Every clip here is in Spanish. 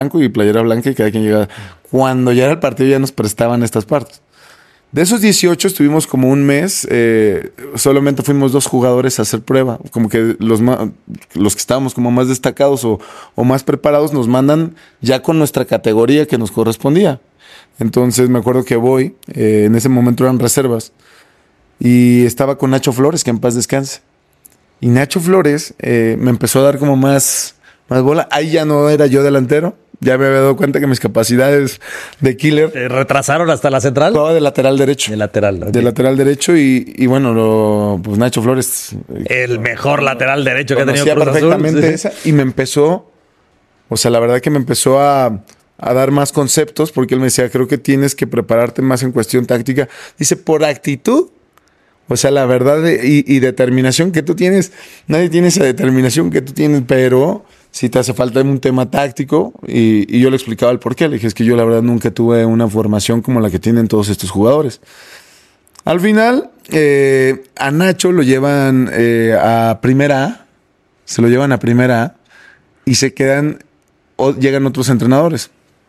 blanco y playera blanca y cada quien llegaba. Cuando ya era el partido ya nos prestaban estas partes. De esos 18 estuvimos como un mes, solamente fuimos 2 jugadores a hacer prueba. Como que los que estábamos como más destacados o más preparados nos mandan ya con nuestra categoría que nos correspondía. Entonces me acuerdo que voy, en ese momento eran reservas, y estaba con Nacho Flores, que en paz descanse. Y Nacho Flores me empezó a dar como más bola. Ahí ya no era yo delantero. Ya me había dado cuenta que mis capacidades de killer... ¿Te retrasaron hasta la central? Jugaba de lateral derecho. De lateral. Okay. De lateral derecho y bueno, pues Nacho Flores... El mejor lateral derecho que ha tenido Cruz Azul. Perfectamente esa. Y me empezó... O sea, la verdad que me empezó a dar más conceptos porque él me decía, creo que tienes que prepararte más en cuestión táctica. Dice, por actitud... O sea, la verdad y determinación que tú tienes, nadie tiene esa determinación que tú tienes, pero si te hace falta un tema táctico, y yo le explicaba el por qué. Le dije, es que yo la verdad nunca tuve una formación como la que tienen todos estos jugadores. Al final, a Nacho lo llevan a Primera A, se lo llevan a Primera A y se quedan, llegan otros entrenadores.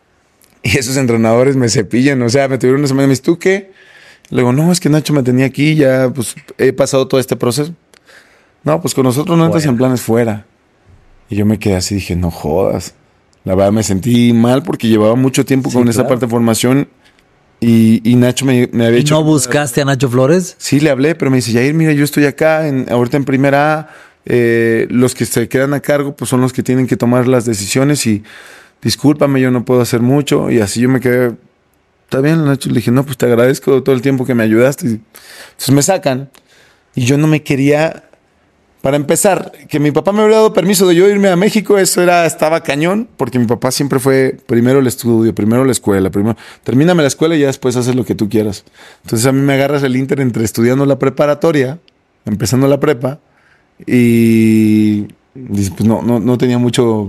Y esos entrenadores me cepillan, o sea, me tuvieron una semana y me dicen, ¿tú qué? Le digo, no, es que Nacho me tenía aquí, ya pues he pasado todo este proceso. No, pues con nosotros no entras en planes fuera. Y yo me quedé así, dije, no jodas. La verdad me sentí mal porque llevaba mucho tiempo con esa parte de formación y Nacho me había hecho... ¿No buscaste a Nacho Flores? Sí, le hablé, pero me dice, Yair, mira, yo estoy acá, ahorita en Primera A, los que se quedan a cargo pues son los que tienen que tomar las decisiones y discúlpame, yo no puedo hacer mucho. Y así yo me quedé... Está bien, Nacho. Le dije, no, pues te agradezco todo el tiempo que me ayudaste. Entonces me sacan y yo no me quería... Para empezar, que mi papá me hubiera dado permiso de yo irme a México, estaba cañón, porque mi papá siempre fue primero el estudio, primero la escuela, primero termíname la escuela y ya después haces lo que tú quieras. Entonces a mí me agarras el inter entre estudiando la preparatoria, empezando la prepa, y pues no tenía mucho,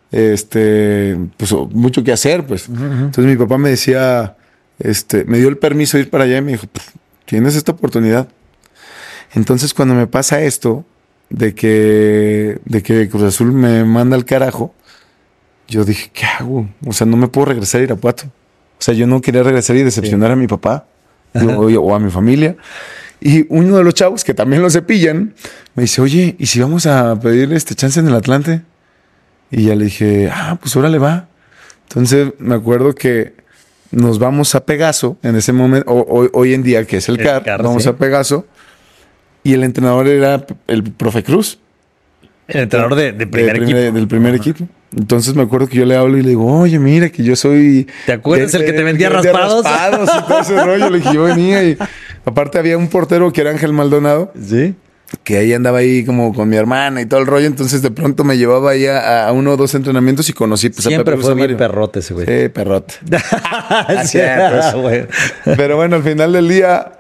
pues mucho que hacer, pues. Entonces mi papá me decía, me dio el permiso de ir para allá y me dijo, pues, tienes esta oportunidad. Entonces cuando me pasa esto de que Cruz Azul me manda al carajo, yo dije, ¿qué hago? O sea, no me puedo regresar a Irapuato. O sea, yo no quería regresar y decepcionar a mi papá o a mi familia. Y uno de los chavos que también lo cepillan me dice, oye, ¿y si vamos a pedir chance en el Atlante? Y ya le dije, pues órale va. Entonces me acuerdo que nos vamos a Pegaso en ese momento, hoy en día que es el CAR, vamos a Pegaso. Y el entrenador era el profe Cruz. El entrenador del primer equipo. Entonces me acuerdo que yo le hablo y le digo, oye, mira que yo soy... ¿Te acuerdas el que te vendía raspados? Raspados y todo ese rollo. Le dije, yo venía y aparte había un portero que era Ángel Maldonado. Sí. Que ahí andaba ahí como con mi hermana y todo el rollo. Entonces de pronto me llevaba ahí a 1 o 2 entrenamientos y conocí pues, siempre a Pepe fue bien Mario. Perrote ese güey. Sí, perrote. Sí, pues. Pero bueno, al final del día,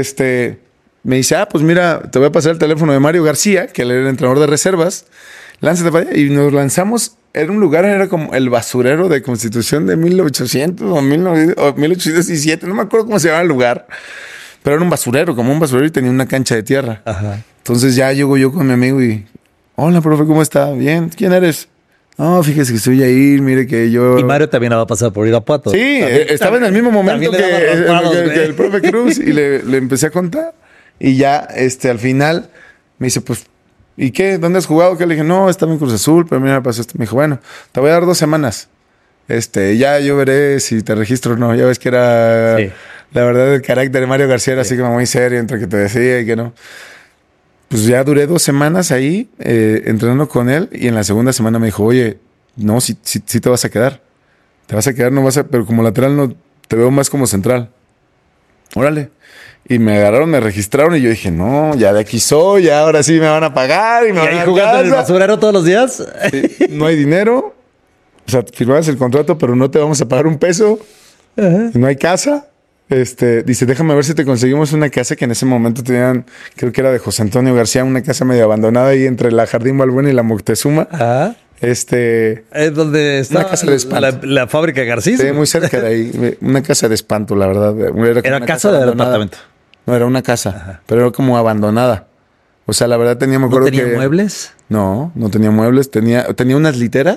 me dice, pues mira, te voy a pasar el teléfono de Mario García, que él era el entrenador de reservas. Lánzate para allá. Y nos lanzamos. Era como el basurero de Constitución de 1800 o 1817. No me acuerdo cómo se llamaba el lugar. Pero era un basurero, como un basurero y tenía una cancha de tierra. Ajá. Entonces ya llego yo con mi amigo y... Hola, profe, ¿cómo está? Bien. ¿Quién eres? No, fíjese que estoy ahí, mire que yo... Y Mario también va a pasar por Irapuato. Sí, estaba en el mismo momento que el profe Cruz y le empecé a contar. Y ya, al final, me dice, pues, ¿y qué? ¿Dónde has jugado? Que le dije, no, estaba en Cruz Azul, pero mira, pasó esto. Me dijo, bueno, te voy a dar 2 semanas. Ya yo veré si te registro o no. Ya ves que era, la verdad, el carácter de Mario García era así como muy serio, entre que te decía y que no. Pues ya duré 2 semanas ahí, entrenando con él, y en la segunda semana me dijo, oye, no, sí te vas a quedar. Te vas a quedar, no vas a, pero como lateral no, te veo más como central. Órale. Y me agarraron, me registraron y yo dije, no, ya de aquí soy, ya ahora sí me van a pagar y me van a dar jugando en el basurero todos los días. Sí, no hay dinero. O sea, firmabas el contrato, pero no te vamos a pagar un peso. No hay casa. Dice, déjame ver si te conseguimos una casa que en ese momento tenían, creo que era de José Antonio García, una casa medio abandonada ahí entre la Jardín Balbuena y la Moctezuma. Ajá. Es donde está una casa de espanto. La fábrica de García. Sí, muy cerca de ahí. Una casa de espanto, la verdad. ¿Era casa de departamento? No, era una casa, ajá, pero era como abandonada. O sea, la verdad me acuerdo que... ¿No tenía muebles? No tenía muebles. Tenía unas literas,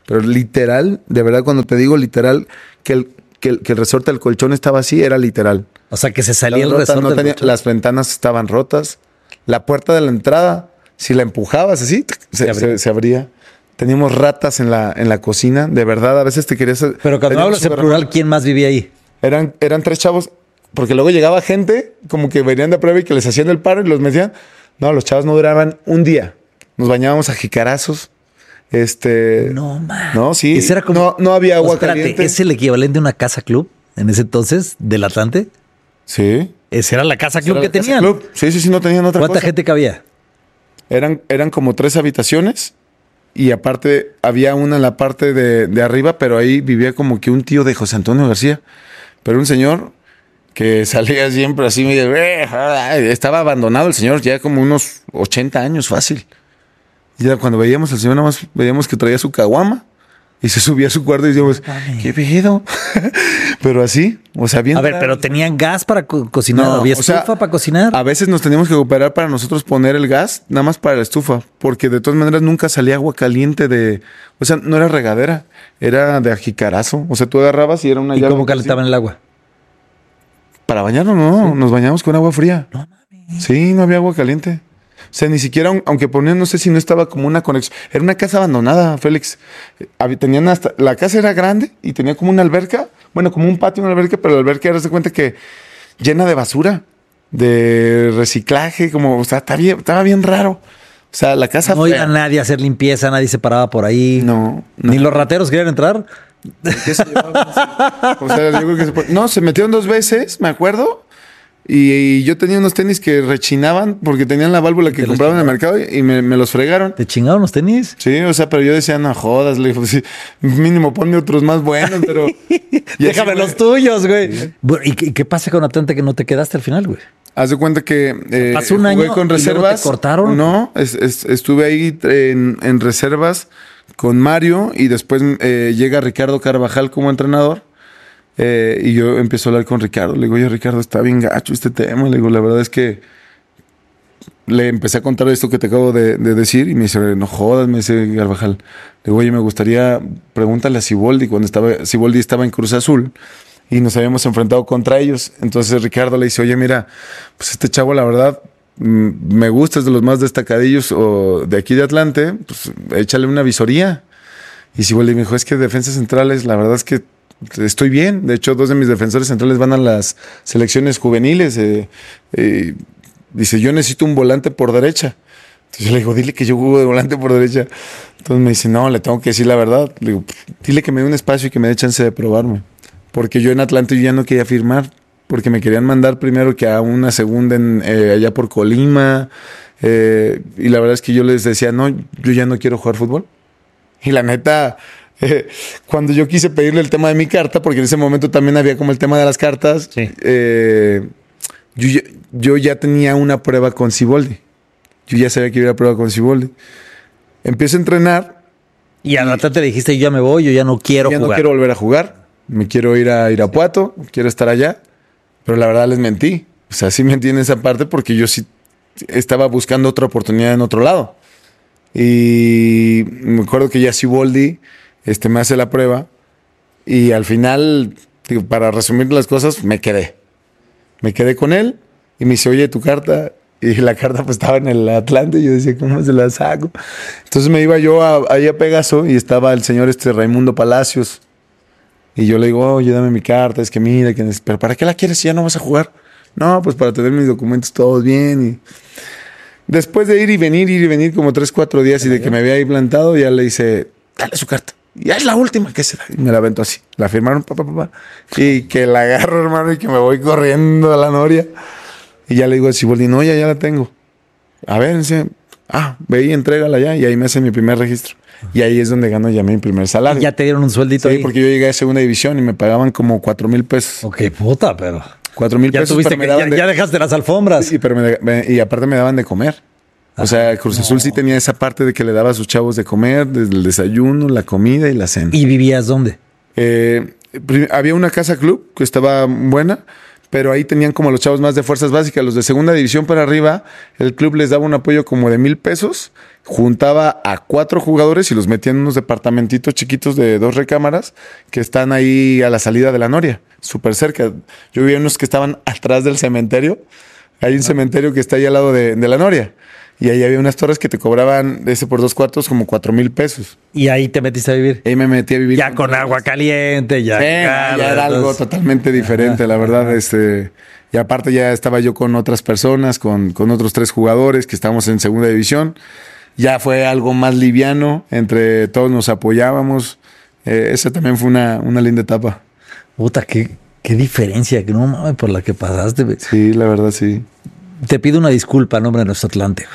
Pero literal, de verdad, cuando te digo literal, que el resorte del colchón estaba así, era literal. O sea, que se salía el Estaba rota, resorte del colchón. las ventanas estaban rotas. La puerta de la entrada, si la empujabas así, se abría. Teníamos ratas en la cocina. De verdad, a veces te querías... Pero cuando hablas en plural, ¿quién más vivía ahí? Eran 3 chavos, porque luego llegaba gente como que venían de prueba y que les hacían el paro y los metían. No, los chavos no duraban un día. Nos bañábamos a jicarazos. No, man. No, sí. Ese era como... No había agua Espérate, caliente. ¿es el equivalente a una casa club en ese entonces del Atlante? Sí. Esa era la casa club Era que la casa tenían. club. Sí, no tenían otra ¿Cuánta cosa. gente cabía? Eran como 3 habitaciones y aparte había una en la parte de arriba, pero ahí vivía como que un tío de José Antonio García. Pero un señor que salía siempre así, estaba abandonado el señor, ya como unos 80 años fácil. Y ya cuando veíamos al señor, nada más veíamos que traía su caguama y se subía a su cuarto y decíamos, ¿qué pedo? Pero así, o sea, bien. A ver, pero ¿tenían gas para cocinar? No, ¿Había o sea, estufa para cocinar? A veces nos teníamos que cooperar para nosotros poner el gas, nada más para la estufa, porque de todas maneras nunca salía agua caliente o sea, no era regadera, era de jicarazo. O sea, tú agarrabas y era una ¿Y llave. cómo calentaban el agua? Para bañarnos, no, nos bañamos con agua fría. No mames. Sí, no había agua caliente. O sea, ni siquiera, aunque ponían, no sé si no estaba como una conexión. Era una casa abandonada, Félix. Tenían la casa era grande y tenía como una alberca, bueno, como un patio, una alberca, pero la alberca era, de cuenta que llena de basura, de reciclaje, como, o sea, estaba bien raro. O sea, la casa No iba nadie a hacer limpieza, nadie se paraba por ahí. No. Ni los rateros querían entrar. ¿Qué se llevaba? O sea, yo creo que no, se metieron 2 veces, me acuerdo. Y yo tenía unos tenis que rechinaban porque tenían la válvula que compraban en el mercado y me los fregaron. ¿Te chingaron los tenis? Sí, o sea, pero yo decía, no jodas, le digo, sí, mínimo ponme otros más buenos, pero... Déjame los tuyos, güey. Sí. Bueno, ¿y qué pasa con Atlante que no te quedaste al final, güey? Haz de cuenta que pasó un año con reservas. ¿Y luego te cortaron? No, estuve ahí en reservas con Mario y después llega Ricardo Carvajal como entrenador. Y yo empiezo a hablar con Ricardo. Le digo, oye, Ricardo, está bien gacho este tema. Le digo, la verdad es que le empecé a contar esto que te acabo de decir y me dice, no jodas, me dice Carvajal. Le digo, oye, me gustaría, pregúntale a Siboldi cuando Siboldi estaba en Cruz Azul y nos habíamos enfrentado contra ellos. Entonces Ricardo le dice, oye, mira, pues este chavo, la verdad, me gusta, es de los más destacadillos de aquí de Atlante, pues échale una visoría. Y Siboldi me dijo, es que defensas centrales, la verdad es que estoy bien. De hecho, 2 de mis defensores centrales van a las selecciones juveniles. Dice, yo necesito un volante por derecha. Entonces yo le digo, dile que yo juego de volante por derecha. Entonces me dice, no, le tengo que decir la verdad. Le digo, dile que me dé un espacio y que me dé chance de probarme. Porque yo en Atlante ya no quería firmar. Porque me querían mandar primero que a una segunda allá por Colima. Y la verdad es que yo les decía, no, yo ya no quiero jugar fútbol. Y la neta... cuando yo quise pedirle el tema de mi carta, porque en ese momento también había como el tema de las cartas, sí. Yo ya tenía una prueba con Siboldi. Yo ya sabía que iba a prueba con Siboldi. Empiezo a entrenar. Y al Atlante le dijiste, yo ya me voy, yo ya no quiero jugar. Ya no quiero volver a jugar. Me quiero ir a Irapuato, quiero estar allá. Pero la verdad les mentí. O sea, sí mentí en esa parte porque yo sí estaba buscando otra oportunidad en otro lado. Y me acuerdo que ya Siboldi me hace la prueba y al final, digo, para resumir las cosas, me quedé con él y me dice, oye, tu carta, y la carta pues estaba en el Atlante y yo decía, ¿cómo se la saco? Entonces me iba yo ahí a Pegaso y estaba el señor Raimundo Palacios y yo le digo, oye, dame mi carta, es que mira, pero ¿para qué la quieres si ya no vas a jugar? No, pues para tener mis documentos todos bien. Y después de ir y venir como 3-4 días y de que me había ahí plantado, ya le hice, dale su carta. Ya es la última que se da. Y me la aventó así. La firmaron, papá. Y que la agarro, hermano, y que me voy corriendo a la noria. Y ya le digo a Siboldi, no, ya la tengo. A ver, dice, ve y entrégala ya. Y ahí me hacen mi primer registro. Y ahí es donde gano ya mi primer salario. ¿Y ya te dieron un sueldito ahí? Sí, porque yo llegué a segunda división y me pagaban como 4,000 pesos. Ok, puta, pero... 4,000 pesos. Ya dejaste las alfombras. Sí, pero y aparte me daban de comer. O sea, Cruz Azul sí tenía esa parte de que le daba a sus chavos de comer, desde el desayuno, la comida y la cena. ¿Y vivías dónde? Había una casa club que estaba buena, pero ahí tenían como los chavos más de fuerzas básicas. Los de segunda división para arriba, el club les daba un apoyo como de 1,000 pesos juntaba a 4 jugadores y los metía en unos departamentitos chiquitos de 2 recámaras que están ahí a la salida de la Noria, súper cerca. Yo vi unos que estaban atrás del cementerio. Hay un cementerio que está ahí al lado de la Noria. Y ahí había unas torres que te cobraban ese por 2 cuartos como 4,000 pesos. Y ahí te metiste a vivir. Ahí me metí a vivir. Ya con agua caliente, ya. Ya era algo totalmente diferente, la verdad. Y aparte ya estaba yo con otras personas, con otros 3 jugadores que estábamos en segunda división. Ya fue algo más liviano, entre todos nos apoyábamos. Esa también fue una linda etapa. Puta, qué diferencia, que no mames, por la que pasaste. Güey. Sí, la verdad, sí. Te pido una disculpa en nombre de nuestro Atlante.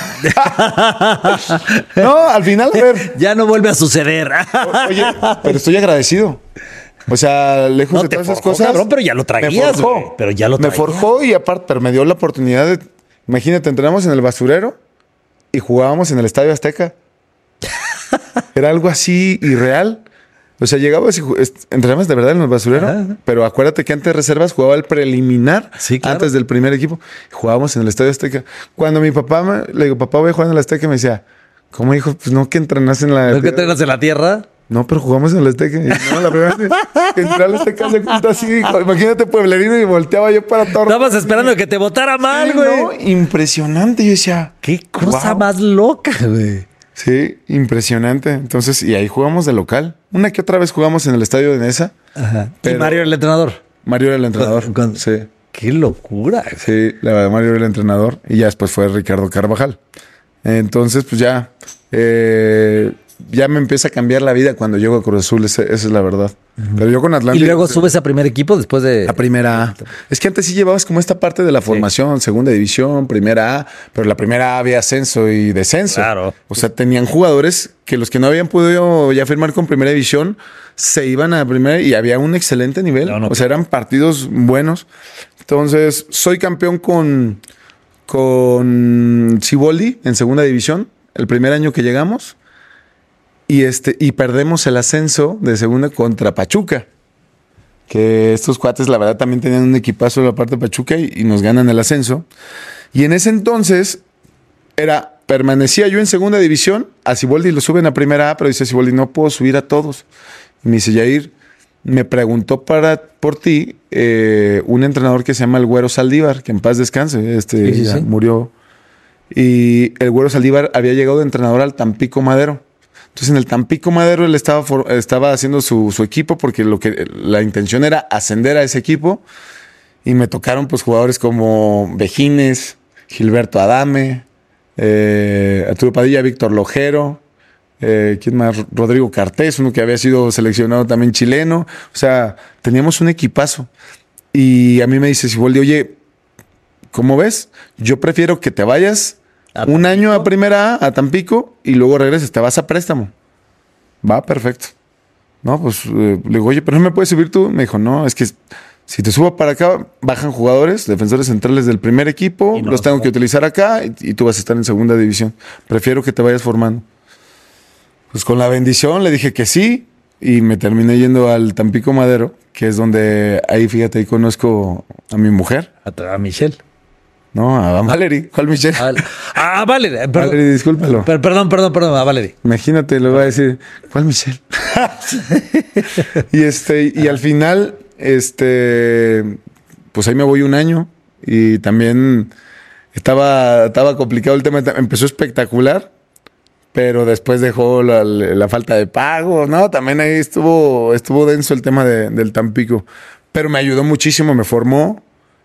No, al final, a ver. Ya no vuelve a suceder. Oye, pero estoy agradecido. O sea, lejos de todas esas cosas. Cabrón, pero ya lo traías, güey. Pero ya lo traías. Me forjó y aparte, pero me dio la oportunidad de... Imagínate, entrenamos en el basurero y jugábamos en el Estadio Azteca. Era algo así irreal. O sea, llegabas y entrenabas de verdad en el basurero. Ajá. Pero acuérdate que antes de reservas jugaba el preliminar, sí, claro, antes del primer equipo. Jugábamos en el Estadio Azteca. Cuando mi papá le digo, papá, voy a jugar en el Azteca, me decía, ¿cómo, hijo? Pues no, que entrenas en la... ¿No que entrenas en la tierra? No, pero jugamos en el Azteca. Y no, la primera vez que entré al Azteca se cuenta así. Imagínate, pueblerino, y volteaba yo para todo. Estabas esperando que te votara mal, güey. No, impresionante. Yo decía, qué cosa más loca, güey. Sí, impresionante. Entonces, y ahí jugamos de local. Una que otra vez jugamos en el estadio de Nesa. Ajá. ¿Y Mario era el entrenador? Mario era el entrenador. Sí. Qué locura. Sí, la verdad, Mario era el entrenador. Y ya después fue Ricardo Carvajal. Entonces, pues ya me empieza a cambiar la vida cuando llego a Cruz Azul. Esa es la verdad. Pero yo con Atlante... ¿Y luego subes a primer equipo después de...? A primera A. Es que antes sí llevabas como esta parte de la formación, segunda división, primera A, pero la primera A había ascenso y descenso. Claro. O sea, tenían jugadores que los que no habían podido ya firmar con primera división se iban a primera y había un excelente nivel. O sea, eran partidos buenos. Entonces, soy campeón con Siboldi en segunda división, el primer año que llegamos. Y perdemos el ascenso de segunda contra Pachuca. Que estos cuates, la verdad, también tenían un equipazo de la parte de Pachuca y nos ganan el ascenso. Y en ese entonces permanecía yo en segunda división. A Siboldi lo suben a primera A, pero dice Siboldi, no puedo subir a todos. Y me dice, Yair, me preguntó por ti un entrenador que se llama el Güero Saldívar, que en paz descanse. Sí. Murió. Y el Güero Saldívar había llegado de entrenador al Tampico Madero. Entonces, en el Tampico Madero él estaba haciendo su equipo porque la intención era ascender a ese equipo. Y me tocaron pues jugadores como Vejines, Gilberto Adame, Arturo Padilla, Víctor Lojero, ¿quién más? Rodrigo Cartés, uno que había sido seleccionado también chileno. O sea, teníamos un equipazo. Y a mí me dice Siboldi, oye, ¿cómo ves? Yo prefiero que te vayas un año a primera A, a Tampico, y luego regreses, te vas a préstamo. Va, perfecto. No, pues le digo, oye, pero no me puedes subir tú. Me dijo, no, es que si te subo para acá, bajan jugadores, defensores centrales del primer equipo, los tengo que utilizar acá y tú vas a estar en segunda división. Prefiero que te vayas formando. Pues con la bendición le dije que sí y me terminé yendo al Tampico Madero, que es donde ahí, fíjate, ahí conozco a mi mujer. A Michelle. No, a Valerie. ¿Cuál Michelle? Valerie. Valerie, discúlpalo. Perdón, a Valerie. Imagínate, le voy a decir, ¿cuál Michelle? y al final, pues ahí me voy un año y también estaba complicado el tema. Empezó espectacular, pero después dejó la falta de pago. No, también ahí estuvo denso el tema del Tampico. Pero me ayudó muchísimo, me formó.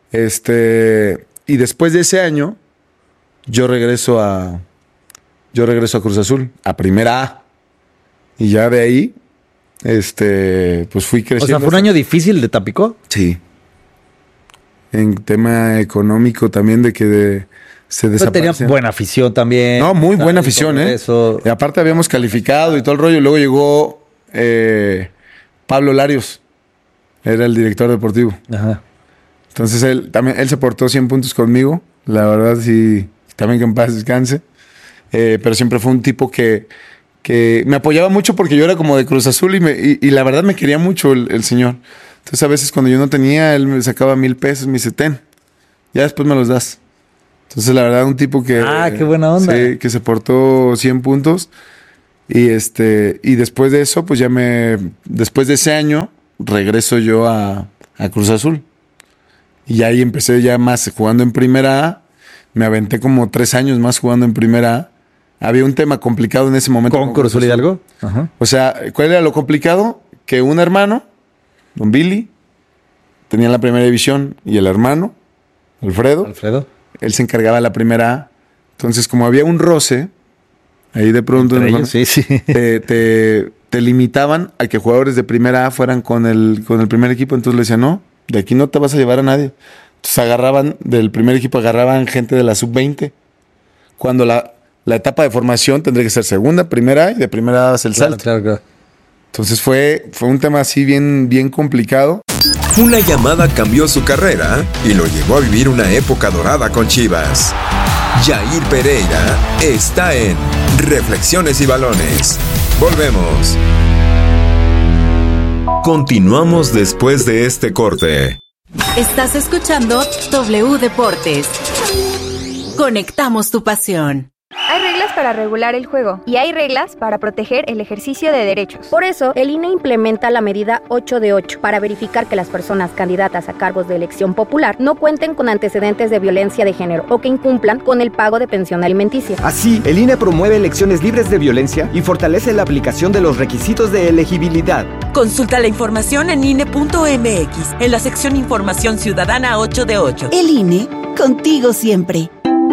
Y después de ese año, yo regreso a Cruz Azul, a primera A. Y ya de ahí, pues fui creciendo. O sea, ¿fue un año difícil de Tampico? Sí. En tema económico también de que se desapareció. Tenía buena afición también. No, muy buena afición, ¿eh? Eso. Y aparte habíamos calificado y todo el rollo. Luego llegó Pablo Larios. Era el director deportivo. Ajá. Entonces él se portó 100 puntos conmigo. La verdad, sí, también que en paz descanse. Pero siempre fue un tipo que me apoyaba mucho porque yo era como de Cruz Azul y la verdad me quería mucho el señor. Entonces a veces cuando yo no tenía, él me sacaba $1,000, me dice, ten, ya después me los das. Entonces, la verdad, un tipo que... qué buena onda. Sí, que se portó 100 puntos. Y después de eso, pues después de ese año, regreso yo a Cruz Azul. Y ahí empecé ya más jugando en Primera A. Me aventé como 3 años más jugando en Primera A. Había un tema complicado en ese momento. ¿Con Cruz Azul Hidalgo? Ajá. O sea, ¿cuál era lo complicado? Que un hermano, don Billy, tenía la primera división y el hermano, Alfredo, él se encargaba de la Primera A. Entonces, como había un roce, ahí de pronto sí. te limitaban a que jugadores de Primera A fueran con el primer equipo. Entonces le decían, no, de aquí no te vas a llevar a nadie. Entonces del primer equipo agarraban gente de la sub-20. Cuando la etapa de formación tendría que ser segunda, primera y de primera das el salto. Claro. Entonces fue un tema así bien complicado. Una llamada cambió su carrera y lo llevó a vivir una época dorada con Chivas. Jair Pereira está en Reflexiones y Balones. Volvemos. Continuamos después de este corte. Estás escuchando W Deportes. Conectamos tu pasión. Hay reglas para regular el juego y hay reglas para proteger el ejercicio de derechos. Por eso, el INE implementa la medida 8 de 8 para verificar que las personas candidatas a cargos de elección popular no cuenten con antecedentes de violencia de género o que incumplan con el pago de pensión alimenticia. Así, el INE promueve elecciones libres de violencia y fortalece la aplicación de los requisitos de elegibilidad. Consulta la información en INE.mx, en la sección Información Ciudadana 8 de 8. El INE, contigo siempre.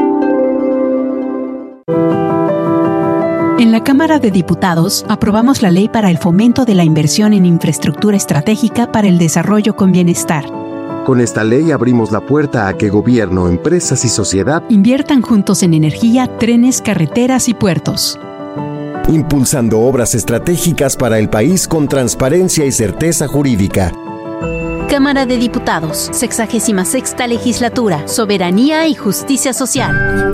En la Cámara de Diputados aprobamos la Ley para el Fomento de la Inversión en Infraestructura Estratégica para el Desarrollo con Bienestar. Con esta ley abrimos la puerta a que gobierno, empresas y sociedad inviertan juntos en energía, trenes, carreteras y puertos. Impulsando obras estratégicas para el país con transparencia y certeza jurídica. Cámara de Diputados, 66ª Legislatura, Soberanía y Justicia Social.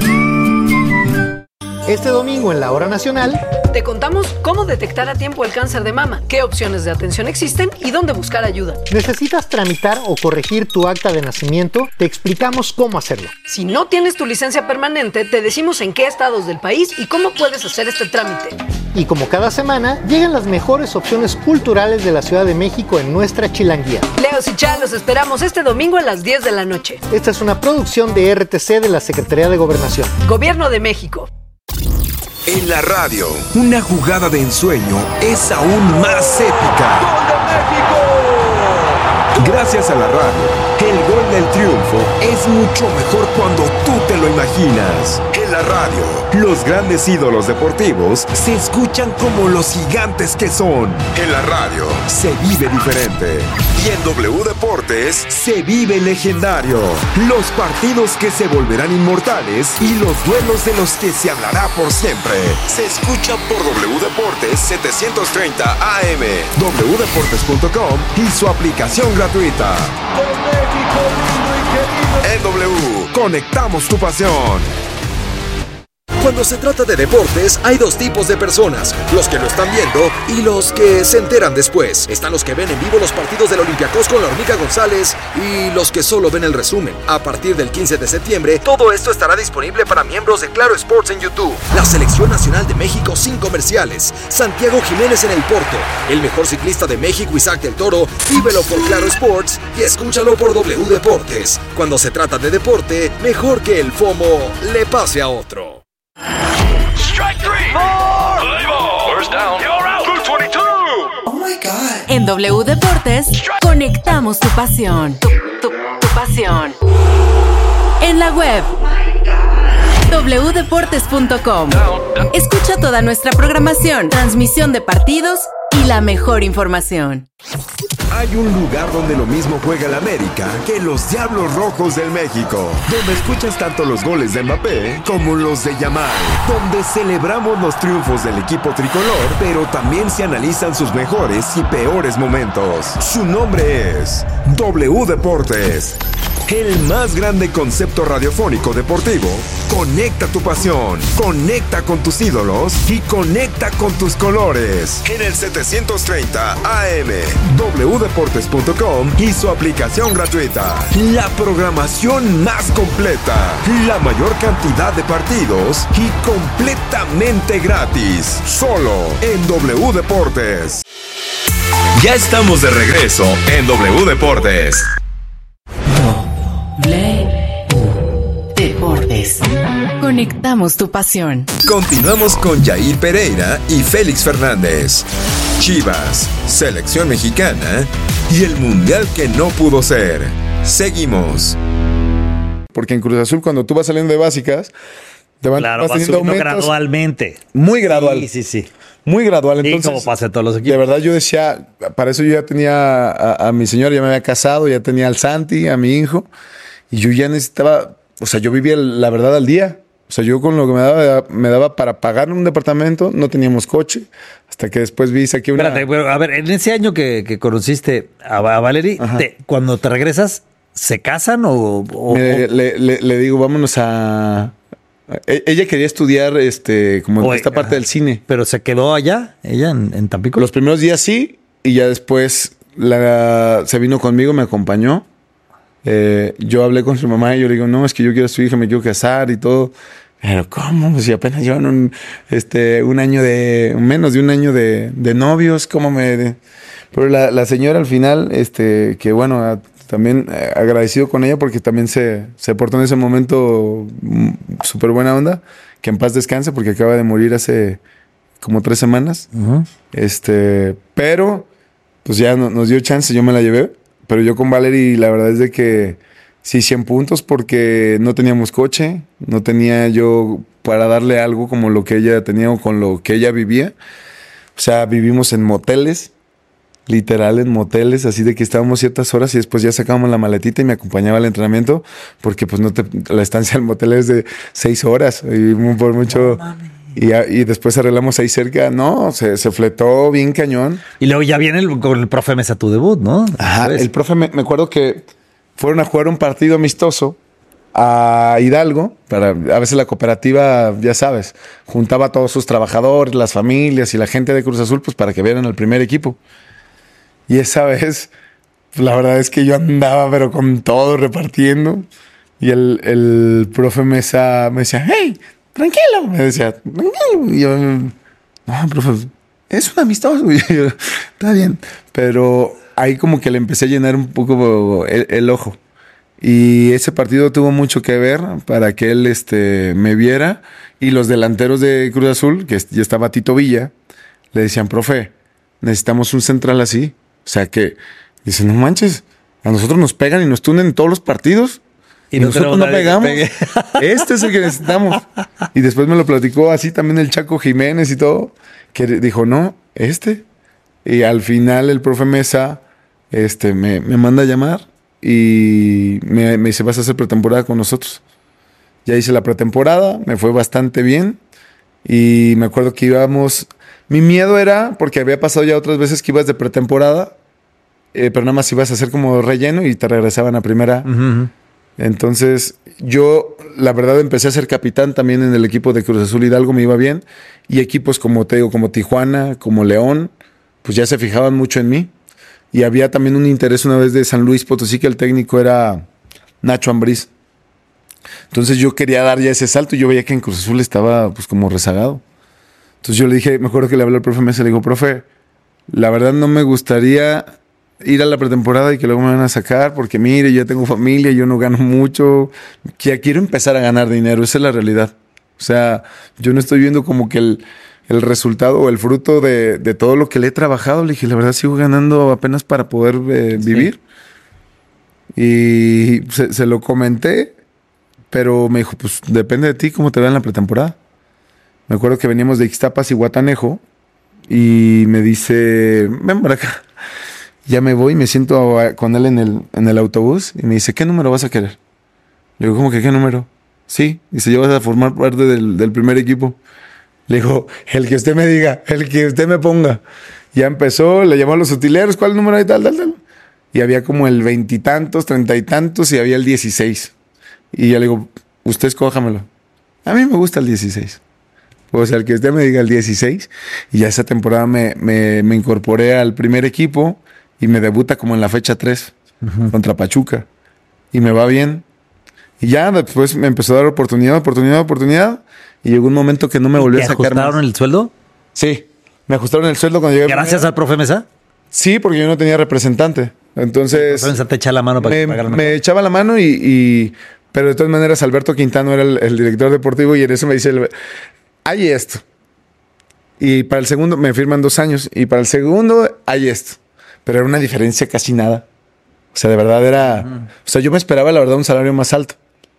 Este domingo en la Hora Nacional te contamos cómo detectar a tiempo el cáncer de mama, qué opciones de atención existen y dónde buscar ayuda. ¿Necesitas tramitar o corregir tu acta de nacimiento? Te explicamos cómo hacerlo. Si no tienes tu licencia permanente, te decimos en qué estados del país y cómo puedes hacer este trámite. Y como cada semana, llegan las mejores opciones culturales de la Ciudad de México en nuestra Chilanguía. Leos y Chá, los esperamos este domingo a las 10 de la noche. Esta es una producción de RTC de la Secretaría de Gobernación. Gobierno de México. En la radio, una jugada de ensueño es aún más épica. ¡Gol de México! Gracias a la radio, el gol del triunfo es mucho mejor cuando tú te lo imaginas. En la radio, los grandes ídolos deportivos se escuchan como los gigantes que son. En la radio, se vive diferente. Y en W Deportes, se vive legendario. Los partidos que se volverán inmortales y los duelos de los que se hablará por siempre. Se escuchan por W Deportes 730 AM, wdeportes.com y su aplicación gratuita. Con México lindo y querido. En W, conectamos tu pasión. Cuando se trata de deportes, hay dos tipos de personas, los que lo están viendo y los que se enteran después. Están los que ven en vivo los partidos del Olympiacos con la Hormiga González y los que solo ven el resumen. A partir del 15 de septiembre, todo esto estará disponible para miembros de Claro Sports en YouTube. La Selección Nacional de México sin comerciales. Santiago Jiménez en el Porto. El mejor ciclista de México, Isaac del Toro. Vívelo por Claro Sports y escúchalo por W Deportes. Cuando se trata de deporte, mejor que el FOMO le pase a otro. Strike three. Play ball. First down. You're out. 222. Oh my God. En W Deportes, conectamos tu pasión. Tu pasión. En la web. wdeportes.com. Escucha toda nuestra programación, transmisión de partidos y la mejor información. Hay un lugar donde lo mismo juega el América que los Diablos Rojos del México, donde escuchas tanto los goles de Mbappé como los de Yamal, donde celebramos los triunfos del equipo tricolor, pero también se analizan sus mejores y peores momentos. Su nombre es W Deportes. el más grande concepto radiofónico deportivo. Conecta tu pasión, conecta con tus ídolos y conecta con tus colores. En el 730 AM, wdeportes.com y su aplicación gratuita. La programación más completa, la mayor cantidad de partidos y completamente gratis. Solo en W Deportes. Ya estamos de regreso en W Deportes. Deportes. Conectamos tu pasión. Continuamos con Yair Pereira y Félix Fernández. Chivas, selección mexicana y el mundial que no pudo ser. Seguimos. Porque en Cruz Azul, cuando tú vas saliendo de básicas, te vas teniendo aumentos gradualmente. Muy gradual. Sí. Muy gradual. Entonces, como pasa en todos los equipos. De verdad yo decía, para eso yo ya tenía a mi señora, ya me había casado, ya tenía al Santi, a mi hijo, y yo ya necesitaba, o sea, yo vivía la verdad al día. O sea, yo con lo que me daba para pagar un departamento, no teníamos coche, hasta que después saqué una... Espérate, pero, a ver, en ese año que conociste a Valerie, cuando te regresas, ¿se casan o...? Le digo, vámonos a... Ella quería estudiar como esta parte del cine. ¿Pero se quedó allá, ella en Tampico? Los primeros días sí, y ya después se vino conmigo, me acompañó. Yo hablé con su mamá y yo le digo, no, es que yo quiero a su hija, me quiero casar y todo. Pero ¿cómo? Si apenas llevan un año menos de un año de novios, ¿cómo me...? Pero la señora al final, que bueno... También agradecido con ella porque también se portó en ese momento súper buena onda. Que en paz descanse porque acaba de morir hace como 3 semanas. Pero pues ya nos dio chance, yo me la llevé. Pero yo con Valerie la verdad es de que sí, 100 puntos porque no teníamos coche. No tenía yo para darle algo como lo que ella tenía o con lo que ella vivía. O sea, vivimos en moteles. Literal en moteles, así de que estábamos ciertas horas y después ya sacábamos la maletita y me acompañaba al entrenamiento porque pues la estancia al motel es de 6 horas y por mucho y después arreglamos ahí cerca, no, se fletó bien cañón. Y luego ya viene con el profe Mesa tu debut, ¿no? Ajá, el profe me acuerdo que fueron a jugar un partido amistoso a Hidalgo, a veces la cooperativa, ya sabes, juntaba a todos sus trabajadores, las familias y la gente de Cruz Azul pues para que vieran al primer equipo. Y esa vez, la verdad es que yo andaba, pero con todo repartiendo. Y el profe Mesa me decía, hey, tranquilo. Me decía, tranquilo. Y yo, no, profe, es un amistoso. Y yo, está bien. Pero ahí como que le empecé a llenar un poco el ojo. Y ese partido tuvo mucho que ver para que él me viera. Y los delanteros de Cruz Azul, que ya estaba Tito Villa, le decían, profe, necesitamos un central así. O sea que, dice, no manches, a nosotros nos pegan y nos tunen en todos los partidos y nosotros no pegamos. Este es el que necesitamos. Y después me lo platicó así también el Chaco Jiménez y todo, que dijo, no, Y al final el profe Mesa me manda a llamar y me dice, vas a hacer pretemporada con nosotros. Ya hice la pretemporada, me fue bastante bien y me acuerdo que íbamos... Mi miedo era, porque había pasado ya otras veces que ibas de pretemporada, pero nada más ibas a hacer como relleno y te regresaban a primera. Uh-huh. Entonces, yo, la verdad, empecé a ser capitán también en el equipo de Cruz Azul Hidalgo, me iba bien. Y equipos como, te digo, como Tijuana, como León, pues ya se fijaban mucho en mí. Y había también un interés una vez de San Luis Potosí, que el técnico era Nacho Ambriz. Entonces yo quería dar ya ese salto y yo veía que en Cruz Azul estaba pues como rezagado. Entonces yo le dije, me acuerdo que le hablé al profe Mesa, le digo, profe, la verdad no me gustaría ir a la pretemporada y que luego me van a sacar porque mire, yo tengo familia, yo no gano mucho, ya quiero empezar a ganar dinero, esa es la realidad. O sea, yo no estoy viendo como que el resultado o el fruto de todo lo que le he trabajado. Le dije, la verdad sigo ganando apenas para poder vivir. Y se lo comenté, pero me dijo, pues depende de ti cómo te va en la pretemporada. Me acuerdo que veníamos de Ixtapas y Guatanejo y me dice, ven para acá. Ya me voy, me siento con él en el autobús y me dice, ¿qué número vas a querer? Le digo, ¿cómo que qué número? Sí, dice, ya vas a formar parte del primer equipo. Le digo, el que usted me diga, el que usted me ponga. Ya empezó, le llamó a los utileros, ¿cuál número hay? Tal. y había como el 20 y tantos, 30 y tantos y había el 16. Y yo le digo, usted escójamelo. A mí me gusta el 16. O sea, el que usted me diga el 16. Y ya esa temporada me incorporé al primer equipo y me debuta como en la fecha 3 contra Pachuca. Y me va bien. Y ya después me empezó a dar oportunidad. Y llegó un momento que no me volvió a sacar. ¿Te ajustaron el sueldo? Sí, me ajustaron el sueldo cuando llegué. ¿Gracias al profe Mesa? Sí, porque yo no tenía representante. Entonces. El profe Mesa te echa la mano para que pagaran. Me echaba la mano pero de todas maneras Alberto Quintano era el director deportivo y en eso me dice, hay esto. Y para el segundo me firman 2 años y para el segundo hay esto. Pero era una diferencia casi nada. O sea, de verdad era... O sea, yo me esperaba, la verdad, un salario más alto.